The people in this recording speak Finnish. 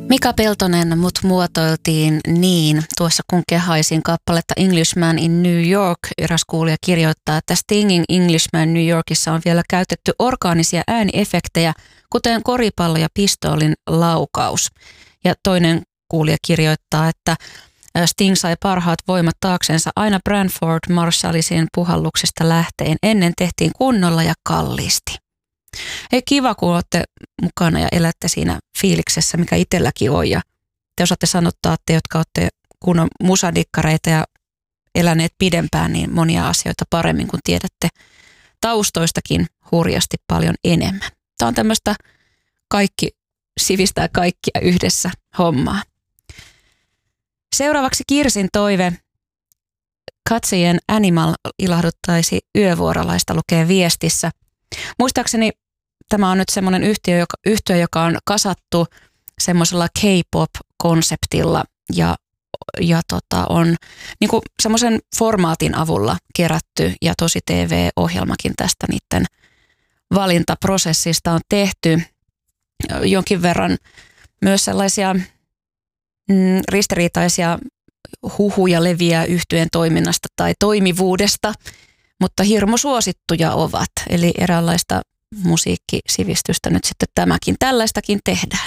Mika Peltonen mut muotoiltiin niin tuossa kun kehaisin kappaletta Englishman in New York. Eräs kuulija kirjoittaa, että Stingin Englishman New Yorkissa on vielä käytetty orgaanisia ääniefektejä, kuten koripallo ja pistoolin laukaus. Ja toinen kuulija kirjoittaa, että Sting sai parhaat voimat taaksensa aina Branford Marshallisin puhalluksesta lähteen. Ennen tehtiin kunnolla ja kalliisti. Hei, kiva, kun olette mukana ja elätte siinä fiiliksessä, mikä itselläkin on. Ja te osaatte sanottaa, te, jotka olette kunnon musadikkareita ja eläneet pidempään, niin monia asioita paremmin, kun tiedätte taustoistakin hurjasti paljon enemmän. Tämä on tämmöistä kaikki sivistää kaikkia yhdessä hommaa. Seuraavaksi Kirsin toive. Katsojien Animal ilahduttaisi yövuorolaista, lukee viestissä. Muistaakseni tämä on nyt semmoinen yhtye, joka on kasattu semmoisella K-pop-konseptilla ja on niin kuin semmoisen formaatin avulla kerätty ja tosi TV-ohjelmakin tästä niiden valintaprosessista on tehty. Jonkin verran myös sellaisia ristiriitaisia huhuja leviää yhtyeen toiminnasta tai toimivuudesta, mutta hirmu suosittuja ovat. Eli eräänlaista musiikkisivistystä nyt sitten tämäkin. Tällaistakin tehdään.